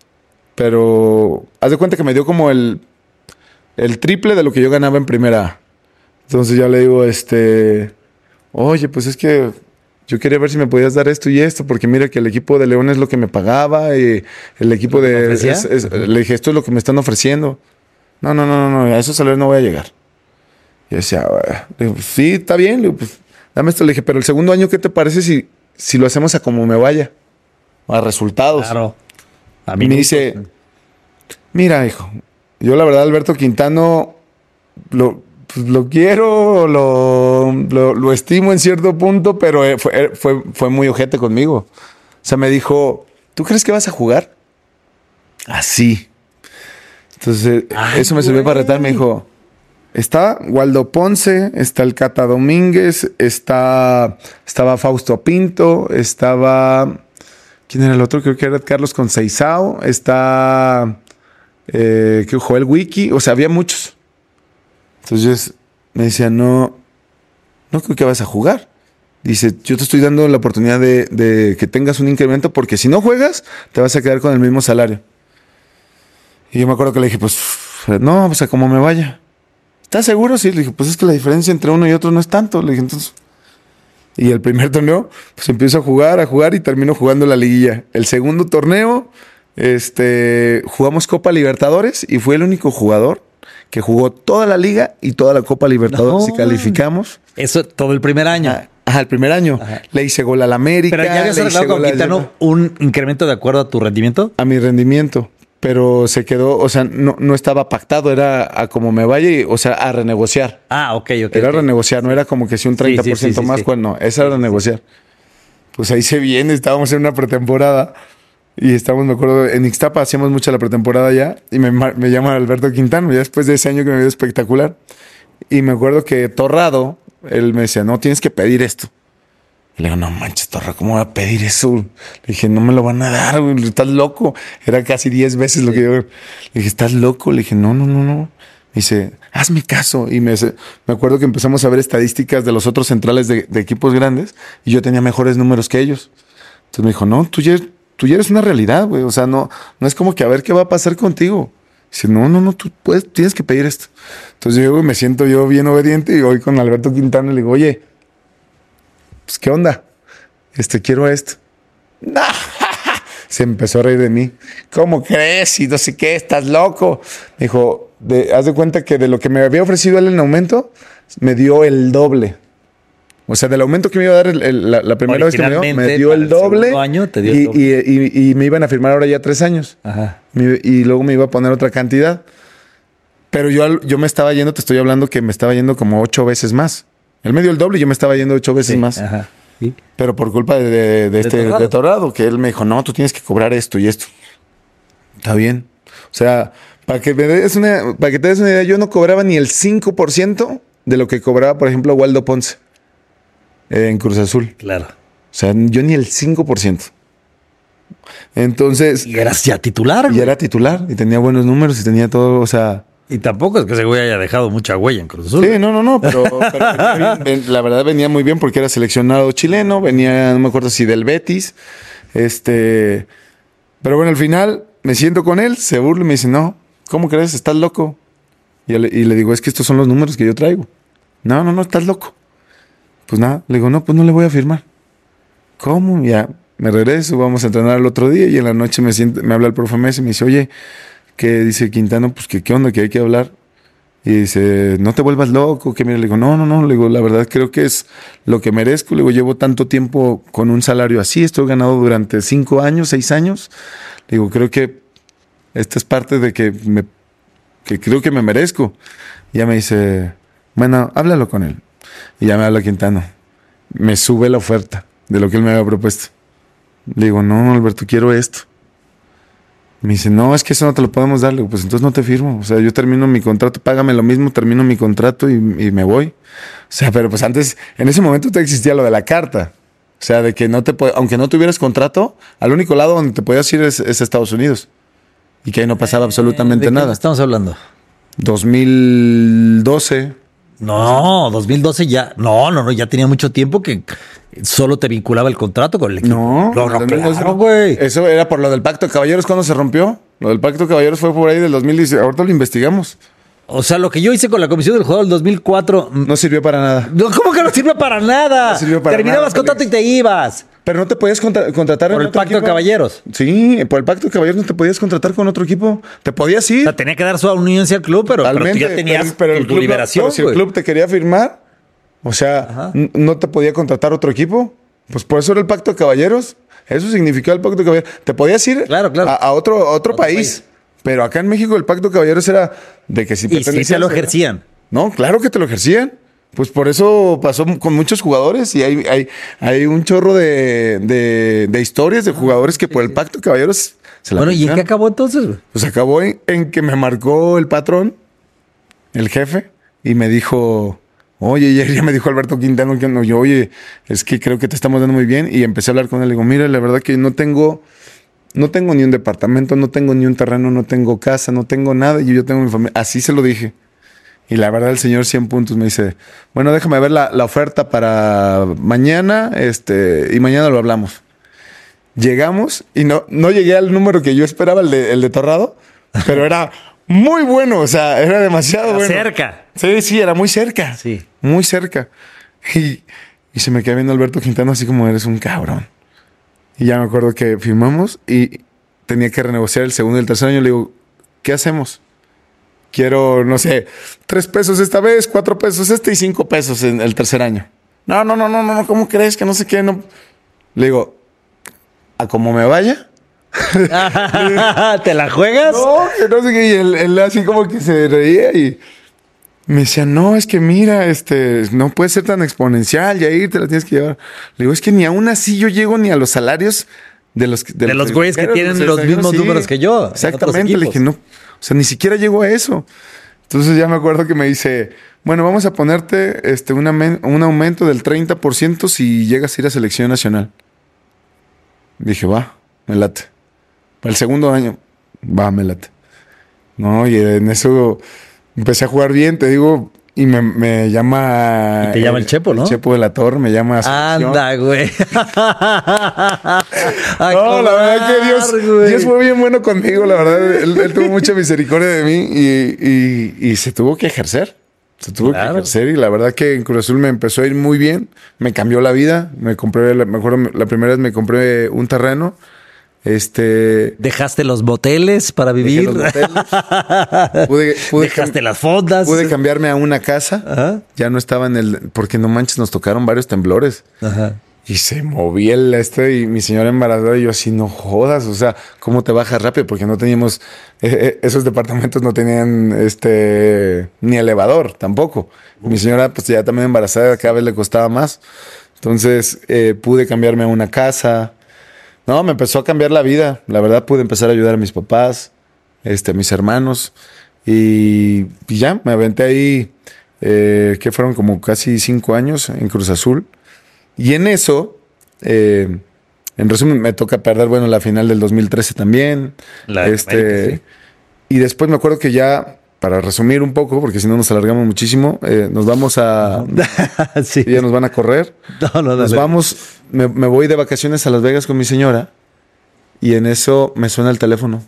Pero haz de cuenta que me dio como el triple de lo que yo ganaba en primera A. Entonces ya le digo, oye, pues es que yo quería ver si me podías dar esto y esto, porque mira que el equipo de León es lo que me pagaba y el equipo de... le dije, esto es lo que me están ofreciendo. No, a esos salarios no voy a llegar. Y yo decía, le digo, sí, está bien, le digo, pues dame esto. Le dije, pero el segundo año, ¿qué te parece si lo hacemos a como me vaya? A resultados. Claro. A mí me dice, mira, hijo, yo la verdad Alberto Quintano lo quiero, lo estimo en cierto punto, pero fue muy ojete conmigo. O sea, me dijo, ¿tú crees que vas a jugar? Así. Entonces, eso me sirvió para retar. Me dijo, está Waldo Ponce, está el Cata Domínguez, estaba Fausto Pinto, estaba... ¿Quién era el otro? Creo que era Carlos Conceizao. Está Joel Wiki. O sea, había muchos. Entonces me decía, no creo que vas a jugar. Dice, yo te estoy dando la oportunidad de que tengas un incremento porque si no juegas, te vas a quedar con el mismo salario. Y yo me acuerdo que le dije, pues, no, pues a como me vaya. ¿Estás seguro? Sí. Le dije, pues es que la diferencia entre uno y otro no es tanto. Le dije, entonces... Y el primer torneo, pues empiezo a jugar y termino jugando la liguilla. El segundo torneo, jugamos Copa Libertadores y fue el único jugador que jugó toda la liga y toda la Copa Libertadores y calificamos. Eso todo el primer año. El primer año. Ajá. Le hice gol al América. ¿Pero ya habías arreglado con Quintano un incremento de acuerdo a tu rendimiento? A mi rendimiento. Pero se quedó, o sea, no estaba pactado, era a como me vaya, o sea, a renegociar. Ok. Era renegociar, no era como que si un 30% más, pues no, esa era renegociar. Pues ahí se viene, estábamos en una pretemporada y estábamos, me acuerdo, en Ixtapa hacíamos mucho la pretemporada ya y me llama Alberto Quintano, ya después de ese año que me vio espectacular. Y me acuerdo que Torrado, él me decía, no, tienes que pedir esto. Y le digo, no manches, Torra, ¿cómo voy a pedir eso? Le dije, no me lo van a dar, güey, estás loco. Era casi 10 veces lo que yo... Le dije, ¿estás loco? Le dije, no. Me dice, hazme caso. Y me acuerdo que empezamos a ver estadísticas de los otros centrales de equipos grandes y yo tenía mejores números que ellos. Entonces me dijo, no, tú ya eres una realidad, güey. O sea, no es como que a ver qué va a pasar contigo. Dice, no, tú tienes que pedir esto. Entonces yo me siento yo bien obediente y voy con Alberto Quintana y le digo, oye, pues, ¿qué onda? Quiero esto. No. Se empezó a reír de mí. ¿Cómo crees? Y no sé qué, estás loco. Me dijo, haz de cuenta que de lo que me había ofrecido él en aumento, me dio el doble. O sea, del aumento que me iba a dar la primera vez que me dio el doble. Año te dio el doble. Y me iban a firmar ahora ya 3 años. Ajá. Y luego me iba a poner otra cantidad. Pero yo me estaba yendo, te estoy hablando que me estaba yendo como 8 veces más. Él me dio el doble y yo me estaba yendo 8 veces más. Ajá. ¿Sí? Pero por culpa de Torrado, que él me dijo, no, tú tienes que cobrar esto y esto. Está bien. O sea, para que te des una idea, yo no cobraba ni el 5% de lo que cobraba, por ejemplo, Waldo Ponce en Cruz Azul. Claro. O sea, yo ni el 5%. Entonces... Y eras ya titular. Y era titular. Y tenía buenos números y tenía todo, o sea... Y tampoco es que ese güey haya dejado mucha huella en Cruz Azul. Sí, no, pero la verdad venía muy bien porque era seleccionado chileno, venía, no me acuerdo si del Betis, pero bueno, al final me siento con él, se burla y me dice, no, ¿cómo crees? ¿Estás loco? Y le digo, es que estos son los números que yo traigo. No, estás loco. Pues nada, le digo, no, pues no le voy a firmar. ¿Cómo? Ya, me regreso, vamos a entrenar el otro día y en la noche me habla el profe Messi y me dice, oye, que dice Quintano, pues que qué onda, que hay que hablar. Y dice, no te vuelvas loco, que mira, le digo, no, le digo, la verdad creo que es lo que merezco. Le digo, llevo tanto tiempo con un salario así, estoy ganado durante 5 años, 6 años. Le digo, creo que esta es parte de que creo que me merezco. Y ya me dice, bueno, háblalo con él. Y ya me habla Quintano. Me sube la oferta de lo que él me había propuesto. Le digo, no, Alberto, quiero esto. Me dice, no, es que eso no te lo podemos dar. Le digo, pues entonces no te firmo. O sea, yo termino mi contrato, págame lo mismo, termino mi contrato y me voy. O sea, pero pues antes, en ese momento te existía lo de la carta. O sea, de que aunque no tuvieras contrato, al único lado donde te podías ir es Estados Unidos. Y que ahí no pasaba absolutamente nada. Estamos hablando 2012. No, 2012 ya. No, ya tenía mucho tiempo que solo te vinculaba el contrato con el equipo. No, claro, güey. Eso era por lo del Pacto de Caballeros. ¿Cuándo se rompió? Lo del Pacto de Caballeros fue por ahí del 2010. Ahorita lo investigamos. O sea, lo que yo hice con la comisión del jugador del 2004 no sirvió para nada. No, ¿cómo que no sirvió para nada? No sirvió para Terminabas nada, contrato y te ibas. Pero no te podías contratar por el Pacto de Caballeros. Sí, por el Pacto de Caballeros no te podías contratar con otro equipo. Te podías ir. O sea, tenía que dar su anuencia al club, pero tú ya tenías tu liberación. Pero si el club te quería firmar, o sea, no te podía contratar otro equipo. Pues por eso era el Pacto de Caballeros. Eso significaba el Pacto de Caballeros. Te podías ir a otro país. Pero acá en México el Pacto de Caballeros era de que si pertenecías... ¿Y si te lo ejercían? No, claro que te lo ejercían. Pues por eso pasó con muchos jugadores y hay un chorro de historias de jugadores que por el Pacto de Caballeros se la ¿y en qué acabó entonces? Pues acabó en que me marcó el patrón, el jefe, y me dijo, oye, ya me dijo Alberto Quintano que no, yo, oye, es que creo que te estamos dando muy bien. Y empecé a hablar con él. Le digo, mira, la verdad que no tengo ni un departamento, no tengo ni un terreno, no tengo casa, no tengo nada. Y yo tengo mi familia. Así se lo dije. Y la verdad, el señor 100 puntos me dice, bueno, déjame ver la oferta para mañana, y mañana lo hablamos. Llegamos y no llegué al número que yo esperaba, el de Torrado, pero era muy bueno, o sea, era demasiado bueno. Cerca. Sí, era muy cerca. Sí. Muy cerca. Y se me queda viendo Alberto Quintano así como, eres un cabrón. Y ya me acuerdo que firmamos y tenía que renegociar el segundo y el tercer año. Le digo, ¿qué hacemos? Quiero, no sé, 3 pesos esta vez, 4 pesos y 5 pesos en el tercer año. No, ¿cómo crees? Que no sé qué, no. Le digo, ¿a cómo me vaya? ¿Te la juegas? No, que no sé qué. Y él así como que se reía y me decía, no, es que mira, no puede ser tan exponencial, Yair, te la tienes que llevar. Le digo, es que ni aún así yo llego ni a los salarios de los güeyes que tienen los mismos números que yo. Exactamente, le dije, no. O sea, ni siquiera llego a eso. Entonces ya me acuerdo que me dice, bueno, vamos a ponerte un aumento del 30% si llegas a ir a selección nacional. Dije, va, me late. Para el segundo año, va, me late. No, y en eso empecé a jugar bien, te digo, y me llama... Y te llama el Chepo, ¿no? El Chepo de la Torre me llama a selección. Anda, güey. No, la verdad que Dios fue bien bueno conmigo, la verdad. Él tuvo mucha misericordia de mí y se tuvo que ejercer. Se tuvo que ejercer y la verdad que en Cruz Azul me empezó a ir muy bien. Me cambió la vida. Me acuerdo la primera vez me compré un terreno. ¿Dejaste los moteles para vivir? Los moteles. ¿Dejaste las fondas? Pude cambiarme a una casa. Ajá. Ya no estaba porque no manches, nos tocaron varios temblores. Ajá. Y se movía y mi señora embarazada y yo así, no jodas, o sea, ¿cómo te bajas rápido? Porque no teníamos, esos departamentos no tenían ni elevador tampoco. Mi señora pues ya también embarazada, cada vez le costaba más. Entonces pude cambiarme a una casa. No, me empezó a cambiar la vida. La verdad pude empezar a ayudar a mis papás, a mis hermanos. Y ya, me aventé ahí, que fueron como casi 5 años en Cruz Azul. Y en eso, en resumen, me toca perder, la final del 2013 también. América, sí. Y después me acuerdo que ya, para resumir un poco, porque si no nos alargamos muchísimo, nos vamos a... Sí. Ya nos van a correr. Nos vamos, me voy de vacaciones a Las Vegas con mi señora y en eso me suena el teléfono.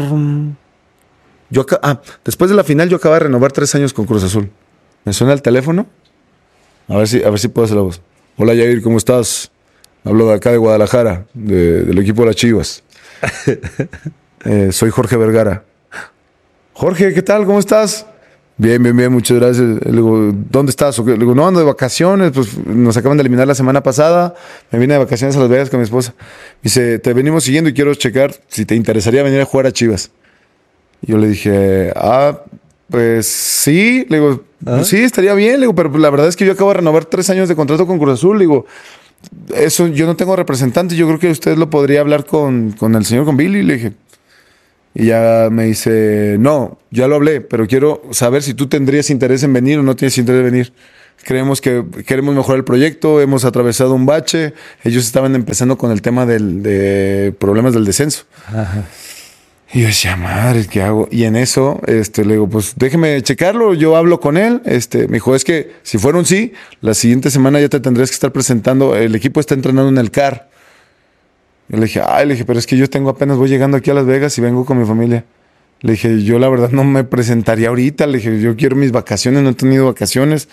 Después de la final yo acababa de renovar 3 años con Cruz Azul. Me suena el teléfono. A ver si puedo hacer la voz. Hola Yair, ¿cómo estás? Hablo de acá de Guadalajara, del equipo de las Chivas. Soy Jorge Vergara. Jorge, ¿qué tal? ¿Cómo estás? Bien, muchas gracias. Le digo, ¿dónde estás? Le digo, no, ando de vacaciones, pues nos acaban de eliminar la semana pasada, me vine de vacaciones a Las Vegas con mi esposa. Me dice, te venimos siguiendo y quiero checar si te interesaría venir a jugar a Chivas. Y yo le dije, pues sí, le digo, pues sí, estaría bien, le digo, pero la verdad es que yo acabo de renovar 3 años de contrato con Cruz Azul, le digo, eso yo no tengo representante, yo creo que usted lo podría hablar con el señor, con Billy, le dije. Y ya me dice, no, ya lo hablé, pero quiero saber si tú tendrías interés en venir o no tienes interés en venir. Creemos que queremos mejorar el proyecto, hemos atravesado un bache, ellos estaban empezando con el tema de problemas del descenso. Ajá. Y yo decía, madre, ¿qué hago? Y en eso, le digo, pues déjeme checarlo, yo hablo con él. Me dijo, es que si fuera un sí, la siguiente semana ya te tendrías que estar presentando, el equipo está entrenando en el CAR. Yo le dije, pero es que yo voy llegando aquí a Las Vegas y vengo con mi familia. Le dije, yo la verdad no me presentaría ahorita. Le dije, yo quiero mis vacaciones, no he tenido vacaciones.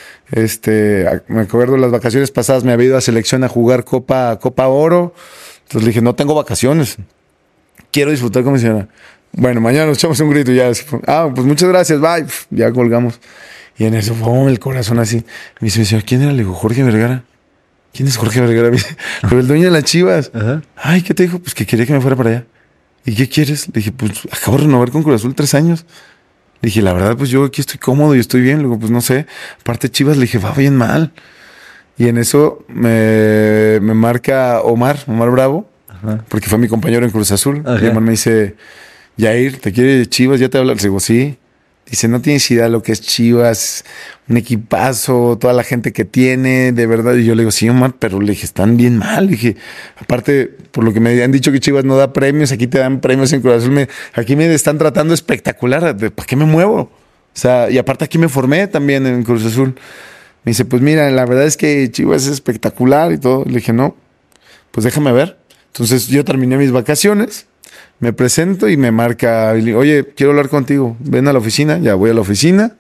Me acuerdo las vacaciones pasadas me había ido a selección a jugar Copa Oro. Entonces le dije, no tengo vacaciones. Quiero disfrutar con mi señora. Bueno, mañana nos echamos un grito y ya. Pues muchas gracias, bye. Ya colgamos. Y en eso fue el corazón así. Me dice mi señora, ¿quién era? Le digo, Jorge Vergara. ¿Quién es Jorge Vergara? Pero el dueño de las Chivas. Ajá. Ay, ¿qué te dijo? Pues que quería que me fuera para allá. ¿Y qué quieres? Le dije, pues acabo de renovar con Cruz Azul 3 años. Le dije, la verdad, pues yo aquí estoy cómodo y estoy bien. Le digo, pues no sé. Aparte Chivas, le dije, va bien mal. Y en eso me marca Omar Bravo. Ajá. Porque fue mi compañero en Cruz Azul. Ajá. Y Omar me dice, Yair, ¿te quiere Chivas? ¿Ya te habla? Le digo, sí. Dice, no tienes idea de lo que es Chivas, un equipazo, toda la gente que tiene, de verdad. Y yo le digo, sí, Omar, pero le dije, están bien mal. Le dije, aparte, por lo que me han dicho que Chivas no da premios, aquí te dan premios en Cruz Azul. Aquí me están tratando espectacular. ¿Para qué me muevo? O sea, y aparte aquí me formé también en Cruz Azul. Me dice, pues mira, la verdad es que Chivas es espectacular y todo. Le dije, no, pues déjame ver. Entonces yo terminé mis vacaciones. Me presento y me marca, oye, quiero hablar contigo, ven a la oficina. Ya voy a la oficina.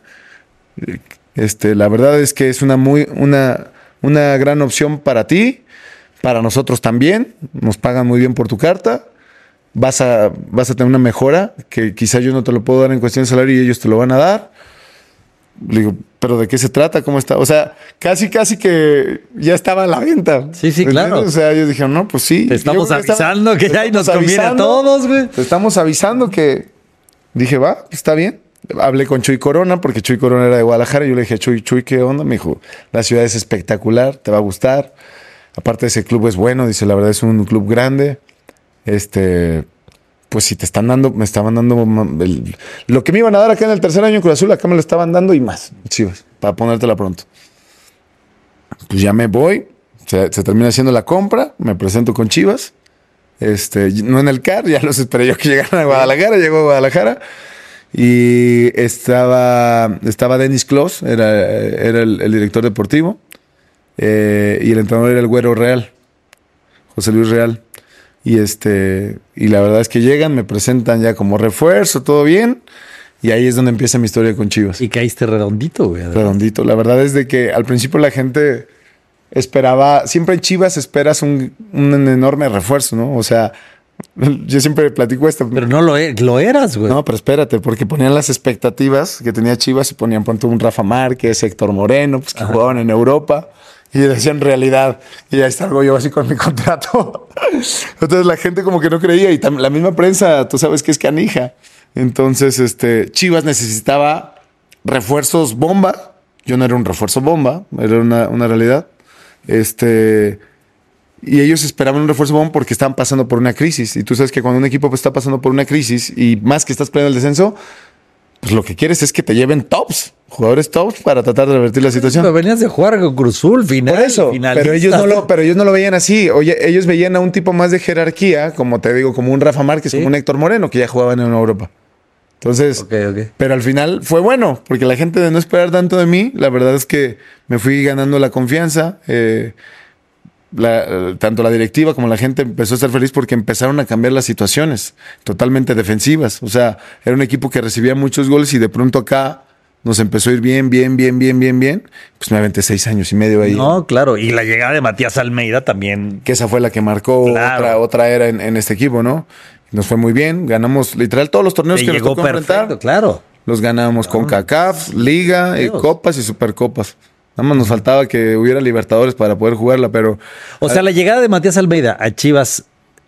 La verdad es que es una gran opción para ti, para nosotros también. Nos pagan muy bien por tu carta. Vas a tener una mejora que quizá yo no te lo puedo dar en cuestión de salario y ellos te lo van a dar. Le digo, ¿pero de qué se trata? ¿Cómo está? O sea, casi que ya estaba a la venta. Sí, claro. O sea, ellos dijeron, no, pues sí. Te estamos avisando que ya nos conviene a todos, güey. Te estamos avisando que... Dije, va, está bien. Hablé con Chuy Corona, porque Chuy Corona era de Guadalajara. Yo le dije, Chuy, ¿qué onda? Me dijo, la ciudad es espectacular, te va a gustar. Aparte, ese club es bueno. Dice, la verdad es un club grande. Pues si me estaban dando lo que me iban a dar acá en el tercer año en Cruz Azul, acá me lo estaban dando y más, Chivas, para ponértela pronto. Pues ya me voy, se termina haciendo la compra, me presento con Chivas, no en el CAR, ya los esperé yo que llegaran a Guadalajara, llegó a Guadalajara y estaba Denis Clos, era el director deportivo, y el entrenador era el Güero Real, José Luis Real. Y la verdad es que llegan, me presentan ya como refuerzo, todo bien. Y ahí es donde empieza mi historia con Chivas. Y caíste redondito, güey. Redondito. La verdad es de que al principio la gente esperaba, siempre en Chivas esperas un enorme refuerzo, ¿no? O sea, yo siempre platico esto. Pero no lo eras, güey. No, pero espérate, porque ponían las expectativas que tenía Chivas y ponían pronto un Rafa Márquez, Héctor Moreno, pues que jugaban en Europa. Y decían realidad. Y ahí salgo yo así con mi contrato. Entonces la gente como que no creía. Y la misma prensa, tú sabes que es canija. Entonces, Chivas necesitaba refuerzos bomba. Yo no era un refuerzo bomba. Era una realidad. Y ellos esperaban un refuerzo bomba porque estaban pasando por una crisis. Y tú sabes que cuando un equipo está pasando por una crisis y más que estás peleando el descenso, pues lo que quieres es que te lleven jugadores tops para tratar de revertir la situación. Pero venías de jugar con Cruz Azul, final. Por eso, pero ellos no lo veían así. Oye, ellos veían a un tipo más de jerarquía, como te digo, como un Rafa Márquez, ¿sí? Como un Héctor Moreno, que ya jugaban en Europa. Entonces, okay. Pero al final fue bueno, porque la gente de no esperar tanto de mí, la verdad es que me fui ganando la confianza. Tanto la directiva como la gente empezó a estar feliz porque empezaron a cambiar las situaciones totalmente defensivas. O sea, era un equipo que recibía muchos goles y de pronto acá nos empezó a ir bien. Pues me aventé 6 años y medio ahí. No, claro. Y la llegada de Matías Almeida también. Que esa fue la que marcó otra era en este equipo, ¿no? Nos fue muy bien. Ganamos literal todos los torneos que nos tocó enfrentar. Claro. los ganábamos con CONCACAF, Liga, Copas y Supercopas. Nada más nos faltaba que hubiera Libertadores para poder jugarla, pero... O sea, la llegada de Matías Almeida a Chivas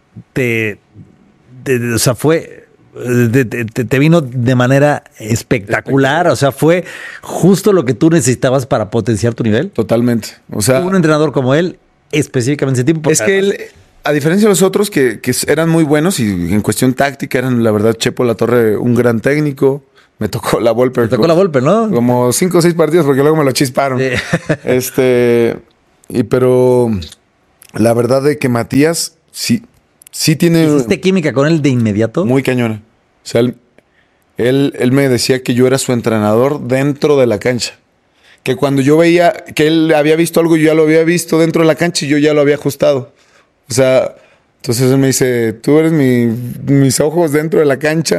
o sea, fue... Te vino de manera espectacular. O sea, fue justo lo que tú necesitabas para potenciar tu nivel. Totalmente. O sea, un entrenador como él, específicamente ese tipo. Es que él, a diferencia de los otros que eran muy buenos y en cuestión táctica eran, la verdad, Chepo Latorre, un gran técnico. Me tocó la Volpe. Me tocó la Volpe, ¿no? Como 5 o 6 partidos porque luego me lo chisparon. Sí. Pero la verdad de que Matías sí tiene... ¿Hiciste química con él de inmediato? Muy cañona. O sea, él me decía que yo era su entrenador dentro de la cancha. Que cuando yo veía que él había visto algo, yo ya lo había visto dentro de la cancha y yo ya lo había ajustado. O sea... Entonces él me dice, tú eres mis ojos dentro de la cancha,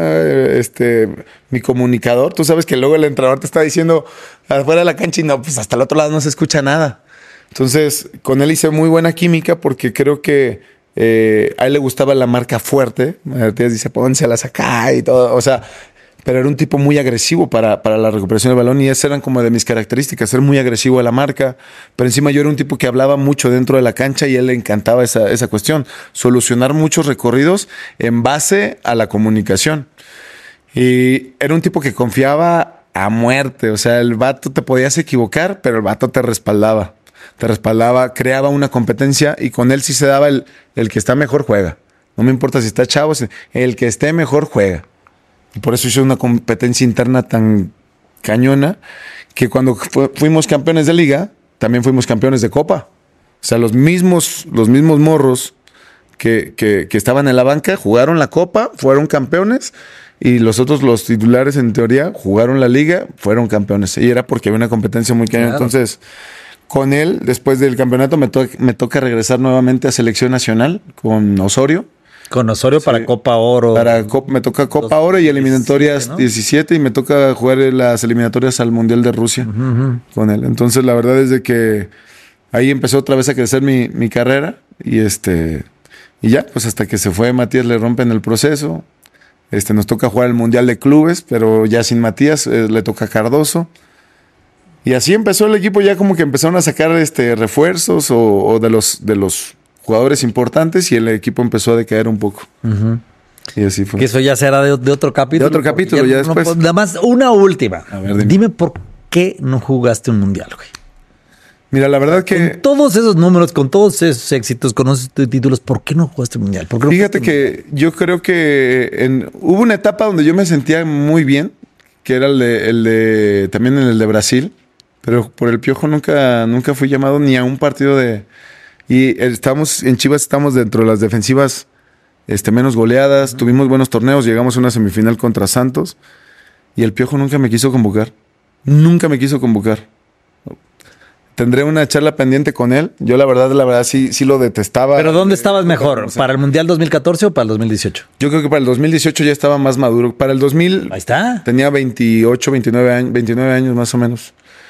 mi comunicador. Tú sabes que luego el entrenador te está diciendo afuera de la cancha y no, pues hasta el otro lado no se escucha nada. Entonces con él hice muy buena química porque creo que a él le gustaba la marca fuerte. Matías dice, pónselas acá y todo. O sea, pero era un tipo muy agresivo para la recuperación del balón y esas eran como de mis características, ser muy agresivo a la marca, pero encima yo era un tipo que hablaba mucho dentro de la cancha y a él le encantaba esa cuestión, solucionar muchos recorridos en base a la comunicación. Y era un tipo que confiaba a muerte, o sea, el vato te podías equivocar, pero el vato te respaldaba, creaba una competencia y con él sí se daba el que está mejor juega. No me importa si está chavo, el que esté mejor juega. Y por eso hizo una competencia interna tan cañona que cuando fuimos campeones de liga, también fuimos campeones de copa. O sea, los mismos morros que estaban en la banca jugaron la copa, fueron campeones y los titulares en teoría jugaron la liga, fueron campeones. Y era porque había una competencia muy cañona. Claro. Entonces, con él, después del campeonato, me toca regresar nuevamente a selección nacional con Osorio. Con Osorio para Copa Oro. Me toca Copa Oro y eliminatorias 17 y me toca jugar las eliminatorias al Mundial de Rusia con él. Entonces la verdad es de que ahí empezó otra vez a crecer mi carrera y ya, pues hasta que se fue Matías le rompen el proceso. Nos toca jugar el Mundial de Clubes, pero ya sin Matías, le toca a Cardoso. Y así empezó el equipo, ya como que empezaron a sacar refuerzos o de los jugadores importantes y el equipo empezó a decaer un poco. Y así fue. Que eso ya será de otro capítulo. De otro capítulo, ya después. Nada más una última. A ver, dime por qué no jugaste un mundial, güey. Mira, la verdad que... Con todos esos números, con todos esos éxitos, con esos títulos, ¿por qué no jugaste un mundial? ¿Por qué no Fíjate que yo creo que hubo una etapa donde yo me sentía muy bien, que era también en el de Brasil, pero por el Piojo nunca fui llamado ni a un partido de... Y en Chivas estamos dentro de las defensivas menos goleadas, tuvimos buenos torneos, llegamos a una semifinal contra Santos y el Piojo nunca me quiso convocar. Tendré una charla pendiente con él. Yo la verdad sí lo detestaba. ¿Pero dónde estabas mejor? ¿Para el Mundial 2014 o para el 2018? Yo creo que para el 2018 ya estaba más maduro. Para el 2000 ahí está. Tenía 28, 29 años más o menos.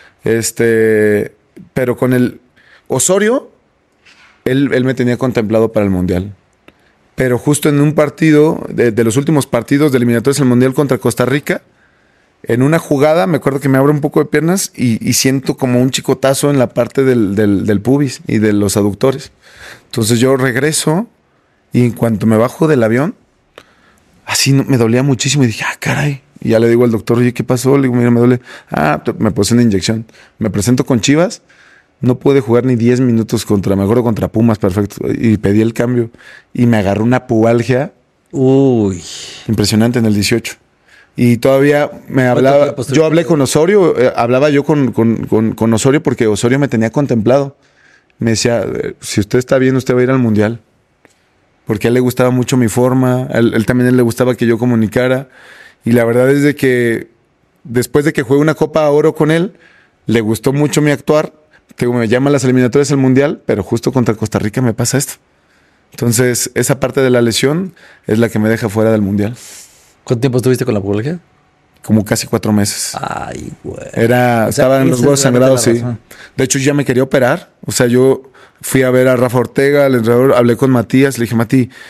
Pero con el Osorio Él me tenía contemplado para el Mundial. Pero justo en un partido, de los últimos partidos de eliminatorias del Mundial contra Costa Rica, en una jugada, me acuerdo que me abre un poco de piernas y siento como un chicotazo en la parte del pubis y de los aductores. Entonces yo regreso y en cuanto me bajo del avión, así me dolía muchísimo y dije, caray. Y ya le digo al doctor, oye, ¿qué pasó? Le digo, mira, me duele. Me puse una inyección. Me presento con Chivas. No pude jugar ni 10 minutos contra Pumas, perfecto. Y pedí el cambio. Y me agarró una pubalgia. Uy. Impresionante en el 18. Y todavía me hablaba. Yo hablé con Osorio. Hablaba yo con Osorio porque Osorio me tenía contemplado. Me decía, si usted está bien, usted va a ir al Mundial. Porque a él le gustaba mucho mi forma. Él también le gustaba que yo comunicara. Y la verdad es de que después de que jugué una Copa Oro con él, le gustó mucho mi actuar. Me llaman las eliminatorias del Mundial, pero justo contra Costa Rica me pasa esto. Entonces, esa parte de la lesión es la que me deja fuera del Mundial. ¿Cuánto tiempo estuviste con la pubalgia? Como casi 4 meses. Ay, güey. Estaba en los huevos sangrados, sí. De hecho, ya me quería operar. O sea, yo fui a ver a Rafa Ortega, al entrenador, hablé con Matías, le dije, Mati,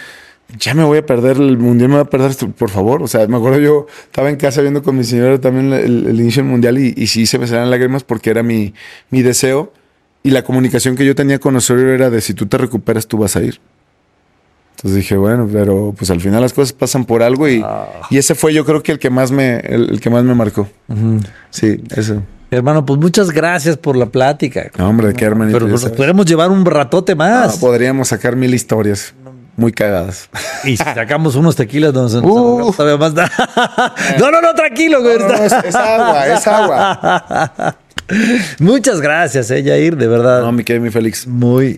ya me voy a perder el mundial, me voy a perder esto, por favor. O sea, me acuerdo yo estaba en casa viendo con mi señora también el inicio del mundial y sí se me salían lágrimas porque era mi deseo. Y la comunicación que yo tenía con Osorio era de si tú te recuperas, tú vas a ir. Entonces dije, bueno, pero pues al final las cosas pasan por algo y ese fue yo creo que el que más me marcó. Sí, eso. Hermano, pues muchas gracias por la plática. No, hombre, qué hermanito. Pero nos podríamos llevar un ratote más. No, podríamos sacar 1000 historias muy cagadas. Y si sacamos unos tequilas, no sabemos más nada. No, tranquilo, güey. No, es agua. Muchas gracias, Jair, de verdad. No, me quedé muy feliz.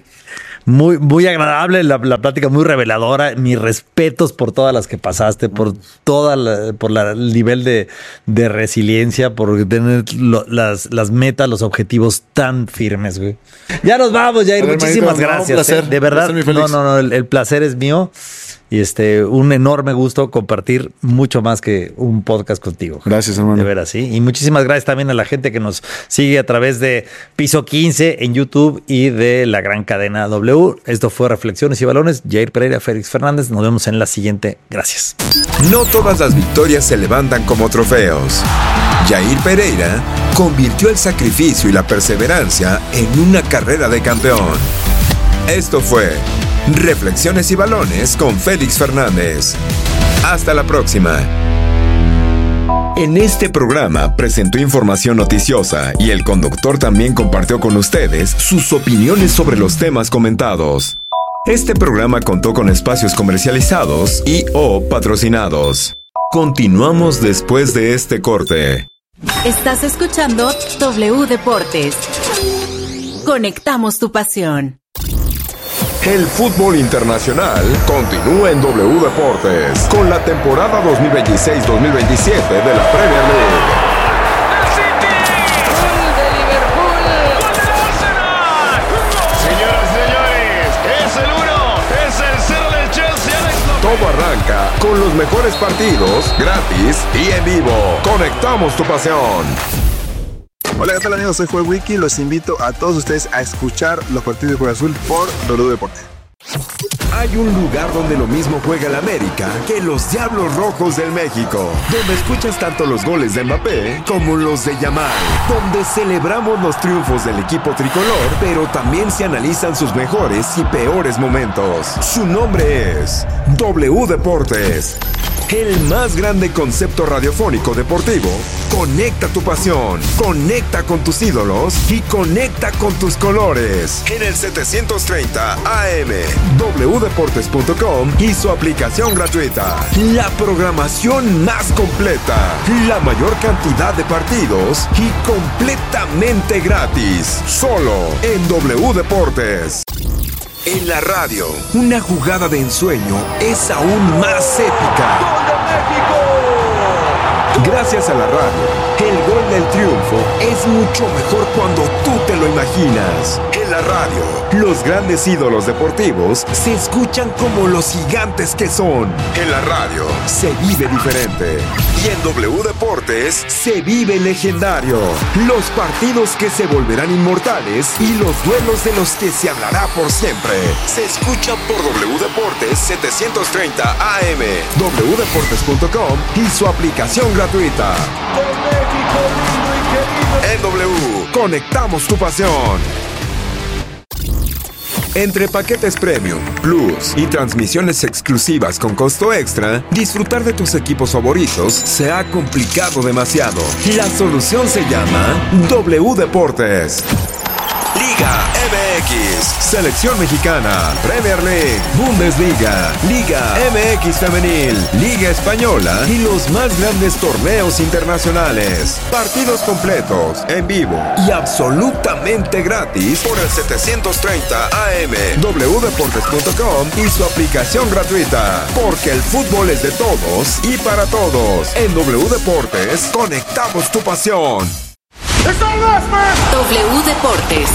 Muy agradable la plática, muy reveladora. Mis respetos por todas las que pasaste, por el nivel de resiliencia, por tener las metas, los objetivos tan firmes, güey. Ya nos vamos, Jair. Muchísimas gracias. Un placer. De verdad, el placer es mío. Y un enorme gusto compartir mucho más que un podcast contigo. Gracias, hermano. De veras, sí. Y muchísimas gracias también a la gente que nos sigue a través de Piso 15 en YouTube y de la gran cadena W. Esto fue Reflexiones y Balones. Jair Pereira, Félix Fernández. Nos vemos en la siguiente. Gracias. No todas las victorias se levantan como trofeos. Jair Pereira convirtió el sacrificio y la perseverancia en una carrera de campeón. Esto fue Reflexiones y Balones con Félix Fernández. Hasta la próxima. En este programa presentó información noticiosa y el conductor también compartió con ustedes sus opiniones sobre los temas comentados. Este programa contó con espacios comercializados y/o patrocinados. Continuamos después de este corte. Estás escuchando W Deportes. Conectamos tu pasión. El fútbol internacional continúa en W Deportes con la temporada 2026-2027 de la Premier League. Señoras y señores, es el 1, es el 0 del Chelsea. Todo arranca con los mejores partidos, gratis y en vivo. Conectamos tu pasión. Hola, ¿qué tal amigos? Soy Joel Wiki. Los invito a todos ustedes a escuchar los partidos de Cruz Azul por W Deportes. Hay un lugar donde lo mismo juega el América que los Diablos Rojos del México, donde escuchas tanto los goles de Mbappé como los de Yamal, donde celebramos los triunfos del equipo tricolor, pero también se analizan sus mejores y peores momentos. Su nombre es W Deportes. El más grande concepto radiofónico deportivo. Conecta tu pasión, conecta con tus ídolos y conecta con tus colores. En el 730 AM, wdeportes.com y su aplicación gratuita. La programación más completa, la mayor cantidad de partidos y completamente gratis. Solo en W Deportes. En la radio, una jugada de ensueño es aún más épica. ¡Gol de México! Gracias a la radio, el gol del triunfo es mucho mejor cuando tú te lo imaginas. En la radio, los grandes ídolos deportivos se escuchan como los gigantes que son. En la radio, se vive diferente. Y en W Deportes, se vive legendario. Los partidos que se volverán inmortales y los duelos de los que se hablará por siempre. Se escuchan por W Deportes 730 AM, wdeportes.com y su aplicación gratuita. En W, conectamos tu pasión. Entre paquetes Premium, Plus y transmisiones exclusivas con costo extra, disfrutar de tus equipos favoritos se ha complicado demasiado. La solución se llama W Deportes. Liga MX, Selección Mexicana, Premier League, Bundesliga, Liga MX Femenil, Liga Española y los más grandes torneos internacionales. Partidos completos, en vivo y absolutamente gratis por el 730 AM, wdeportes.com y su aplicación gratuita. Porque el fútbol es de todos y para todos. En W Deportes, conectamos tu pasión. W Deportes.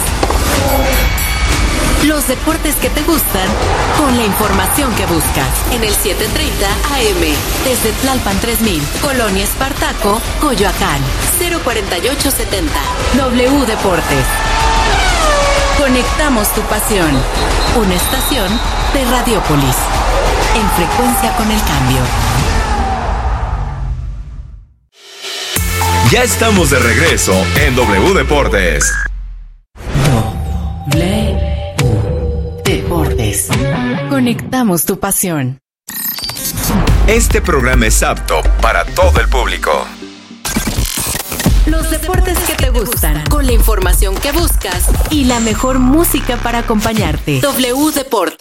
Los deportes que te gustan con la información que buscas. En el 730 AM. Desde Tlalpan 3000. Colonia Espartaco, Coyoacán. 04870. W Deportes. Conectamos tu pasión. Una estación de Radiopolis. en Frecuencia con el Cambio. Ya estamos de regreso en W Deportes. Deportes. Conectamos tu pasión. Este programa es apto para todo el público. Los deportes que te gustan, con la información que buscas y la mejor música para acompañarte. W Deportes.